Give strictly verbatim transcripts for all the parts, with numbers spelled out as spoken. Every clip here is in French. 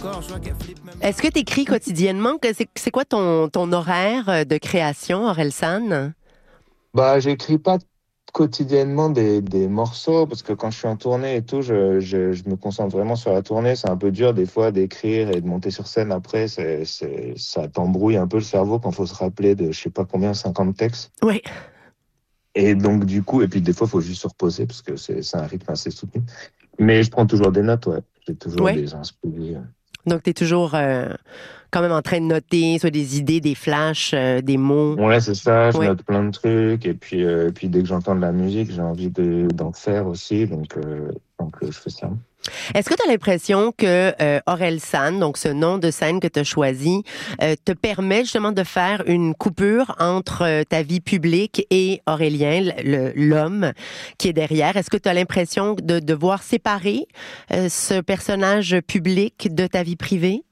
Est-ce que tu écris quotidiennement? C'est, c'est quoi ton, ton horaire de création, Orelsan? Bah, j'écris pas quotidiennement des, des morceaux parce que quand je suis en tournée et tout, je, je, je me concentre vraiment sur la tournée. C'est un peu dur des fois d'écrire et de monter sur scène après. C'est, c'est, ça t'embrouille un peu le cerveau quand faut se rappeler de je sais pas combien, cinquante textes. Oui. Et donc, du coup, et puis des fois, il faut juste se reposer parce que c'est, c'est un rythme assez soutenu. Mais je prends toujours des notes, ouais. J'ai toujours Oui. des inspirations. Donc, tu es toujours euh, quand même en train de noter soit des idées, des flashs, euh, des mots. Ouais, c'est ça, je Oui. note plein de trucs. Et puis, euh, et puis dès que j'entends de la musique, j'ai envie de, d'en faire aussi. Donc, euh, donc euh, je fais ça. Est-ce que tu as l'impression que euh, Orelsan, donc ce nom de scène que tu as choisi, euh, te permet justement de faire une coupure entre euh, ta vie publique et Aurélien, le, l'homme qui est derrière? Est-ce que tu as l'impression de devoir séparer euh, ce personnage public de ta vie privée?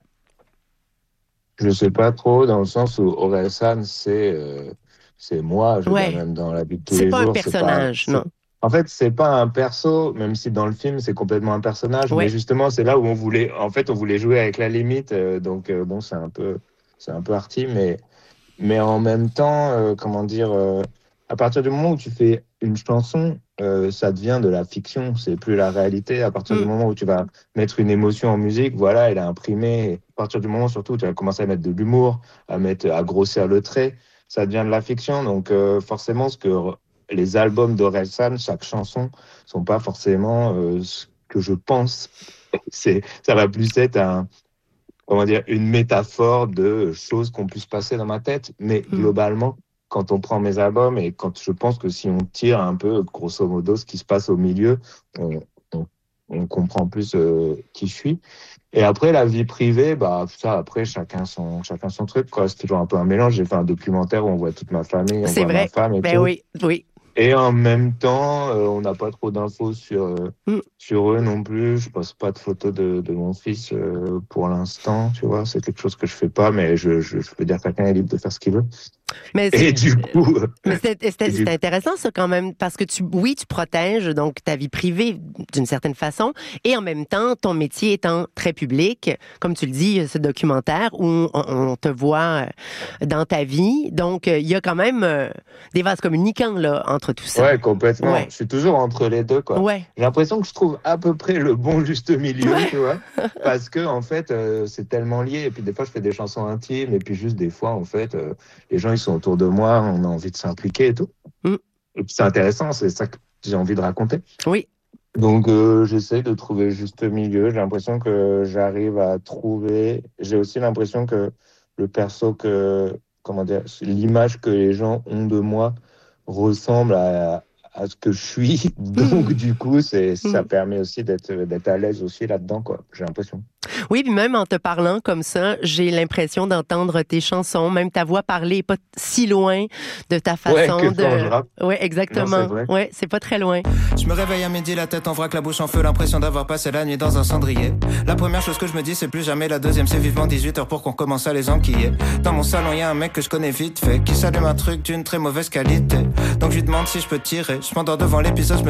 Je sais pas trop, dans le sens où Orelsan, c'est euh, c'est moi, je veux dire, Ouais. même dans la vie de tous C'est les pas un jours. C'est pas, personnage, c'est... non. En fait, c'est pas un perso, même si dans le film, c'est complètement un personnage. Mais Ouais. justement, c'est là où on voulait, en fait, on voulait jouer avec la limite. euh, donc, euh, bon, c'est un peu, c'est un peu arty, mais, mais en même temps, euh, comment dire, euh, à partir du moment où tu fais une chanson, euh, ça devient de la fiction, c'est plus la réalité. À partir du Mm. moment où tu vas mettre une émotion en musique, voilà, elle est imprimée. À partir du moment surtout où tu vas commencer à mettre de l'humour, à mettre, à grossir le trait, ça devient de la fiction. Donc euh, forcément, ce que r- les albums d'Orelsan, chaque chanson, sont pas forcément euh, ce que je pense. C'est, ça va plus être un, comment dire, une métaphore de choses qu'on puisse passer dans ma tête. Mais Mm. globalement, quand on prend mes albums et quand je pense que si on tire un peu, grosso modo, ce qui se passe au milieu, on, on, on comprend plus euh, qui je suis. Et après, la vie privée, bah, ça, après, chacun son, chacun son truc, quoi. C'est toujours un peu un mélange. J'ai fait un documentaire où on voit toute ma famille, on C'est voit ma vrai. femme et Ben tout. oui, oui. Et en même temps, euh, on n'a pas trop d'infos sur, euh, Mm. sur eux non plus. Je poste pas de photos de, de mon fils euh, pour l'instant, tu vois. C'est quelque chose que je fais pas, mais je, je, je peux dire que chacun est libre de faire ce qu'il veut. Mais c'est, Et du coup, mais c'est, c'est, et c'est du- intéressant ça quand même parce que tu, oui, tu protèges donc ta vie privée d'une certaine façon et en même temps ton métier étant très public, comme tu le dis, ce documentaire où on, on te voit euh, dans ta vie, donc euh, il y a quand même euh, des vases communicants là entre tout ça. ouais, complètement. Ouais, Je suis toujours entre les deux, quoi. ouais, J'ai l'impression que je trouve à peu près le bon juste milieu, ouais. tu vois. Parce que, en fait, euh, c'est tellement lié. Et puis, des fois, je fais des chansons intimes. Et puis, juste des fois, en fait, euh, les gens, ils sont autour de moi. On a envie de s'impliquer et tout. Mm. Et puis, c'est intéressant. C'est ça que j'ai envie de raconter. Oui. Donc, euh, j'essaie de trouver le juste milieu. J'ai l'impression que j'arrive à trouver. J'ai aussi l'impression que le perso que, comment dire, l'image que les gens ont de moi ressemble à, à ce que je suis. Donc, Mm. du coup, c'est, ça Mm. permet aussi d'être, d'être à l'aise aussi là-dedans, quoi. J'ai l'impression. Oui, puis même en te parlant comme ça, j'ai l'impression d'entendre tes chansons, même ta voix parler est pas si loin de ta Ouais, que façon quand je de. rappe. Oui, Non, c'est exactement. vrai. Ouais, c'est pas très loin. Je me réveille à midi, la tête en vrac, la bouche en feu, l'impression d'avoir passé la nuit dans un cendrier. La première chose que je me dis, c'est plus jamais. La deuxième, c'est vivement dix-huit heures pour qu'on commence à les enquiller. Dans mon salon, y a un mec que je connais vite fait, qui s'allume un truc d'une très mauvaise qualité. Donc je lui demande si je peux tirer. Je m'endors devant l'épisode, je me